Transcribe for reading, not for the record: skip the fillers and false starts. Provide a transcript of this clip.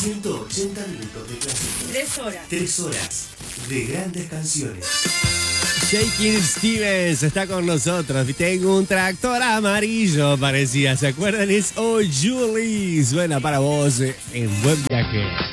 180 minutos de clásico. 3 horas. 3 horas de grandes canciones. Shakin' Stevens está con nosotros. Tengo un tractor amarillo, parecía. ¿Se acuerdan? Es Oh Julie. Suena para vos en Buen Viaje.